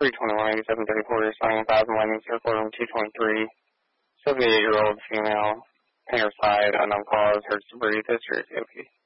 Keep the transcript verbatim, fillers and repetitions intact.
three twenty-one, eighty-seven thirty-four, signing Thousand Lightning Circle, room two twenty-three. seventy-eight-year-old female, painter side, unknown cause, hurts to breathe, history, okay.